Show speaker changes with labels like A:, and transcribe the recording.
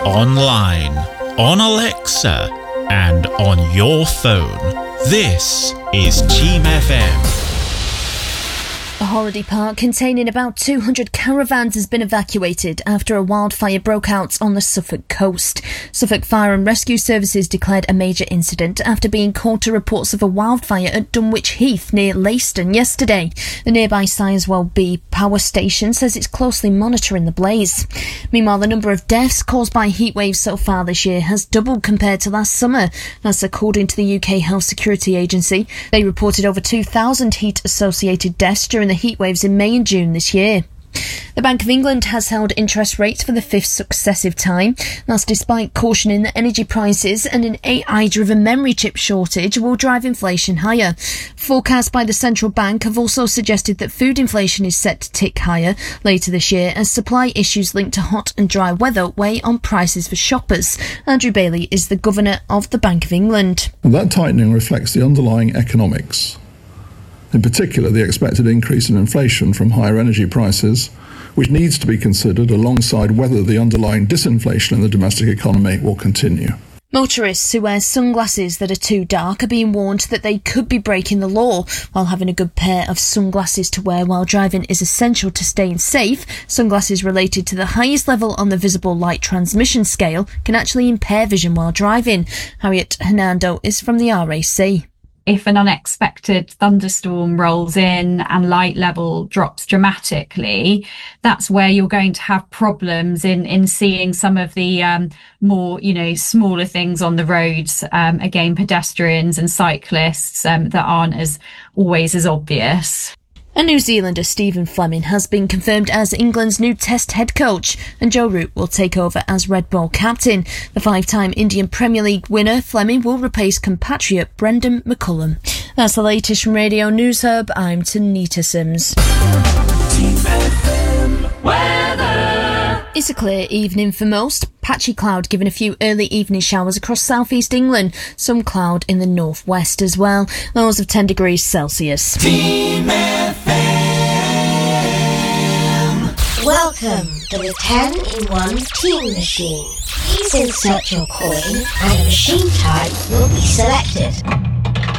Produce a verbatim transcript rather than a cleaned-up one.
A: online, on Alexa, and on your phone. This is Team F M.
B: A holiday park containing about two hundred caravans has been evacuated after a wildfire broke out on the Suffolk coast. Suffolk Fire and Rescue Services declared a major incident after being called to reports of a wildfire at Dunwich Heath near Leiston yesterday. The nearby Sizewell B power station says it's closely monitoring the blaze. Meanwhile, the number of deaths caused by heatwaves so far this year has doubled compared to last summer. That's according to the U K Health Security Agency. They reported over two thousand heat-associated deaths during the heatwaves in May and June this year. The Bank of England has held interest rates for the fifth successive time. That's despite cautioning that energy prices and an A I-driven memory chip shortage will drive inflation higher. Forecasts by the central bank have also suggested that food inflation is set to tick higher later this year as supply issues linked to hot and dry weather weigh on prices for shoppers. Andrew Bailey is the Governor of the Bank of England.
C: That tightening reflects the underlying economics. In particular, the expected increase in inflation from higher energy prices, which needs to be considered alongside whether the underlying disinflation in the domestic economy will continue.
B: Motorists who wear sunglasses that are too dark are being warned that they could be breaking the law. While having a good pair of sunglasses to wear while driving is essential to staying safe, sunglasses related to the highest level on the visible light transmission scale can actually impair vision while driving. Harriet Hernando is from the R A C.
D: If an unexpected thunderstorm rolls in and light level drops dramatically, that's where you're going to have problems in, in seeing some of the um, more, you know, smaller things on the roads. Um, again, pedestrians and cyclists um, that aren't as always as obvious.
B: And New Zealander Stephen Fleming has been confirmed as England's new Test head coach, and Joe Root will take over as Red Ball captain. The five-time Indian Premier League winner Fleming will replace compatriot Brendan McCullum. That's the latest from Radio News Hub. I'm Tanita Sims. Team F M weather. It's a clear evening for most. Patchy cloud giving a few early evening showers across southeast England. Some cloud in the northwest as well. Lows of ten degrees Celsius. Team F M.
E: Welcome to the ten in one Team Machine. Please insert your coin and a machine type will be selected.